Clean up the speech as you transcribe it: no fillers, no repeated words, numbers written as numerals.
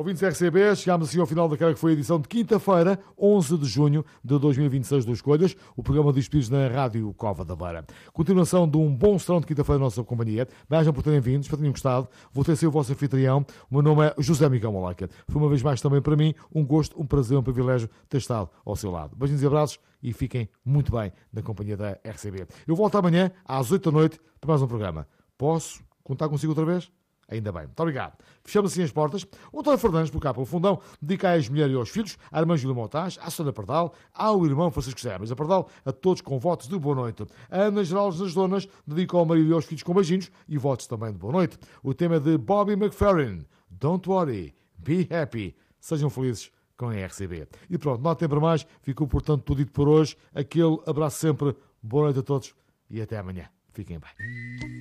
Ouvintes RCB, chegámos assim ao final daquela que foi a edição de quinta-feira, 11 de junho de 2026 do Escolhas, o programa de Espíritos na Rádio Cova da Beira. Continuação de um bom serão de quinta-feira na nossa companhia. Bem-ajam por terem vindo, espero que tenham gostado. Vou ter sido o vosso anfitrião. O meu nome é José Miguel Malaca. Foi uma vez mais também para mim um gosto, um prazer, um privilégio ter estado ao seu lado. Beijinhos e abraços e fiquem muito bem na companhia da RCB. Eu volto amanhã às 8 da noite para mais um programa. Posso contar consigo outra vez? Ainda bem. Muito obrigado. Fechamos assim as portas. O António Fernandes, por cá pelo fundão, dedica à ex-mulher e aos filhos, à irmã Júlia Montage, à Sônia Pardal, ao irmão Francisco Serras, a Pardal, a todos com votos de boa noite. A Ana Geraldes das Donas, dedica ao marido e aos filhos com beijinhos e votos também de boa noite. O tema é de Bobby McFerrin. Don't worry, be happy. Sejam felizes com a RCB. E pronto, não há tempo para mais. Ficou, portanto, tudo dito por hoje. Aquele abraço sempre. Boa noite a todos e até amanhã. Fiquem bem.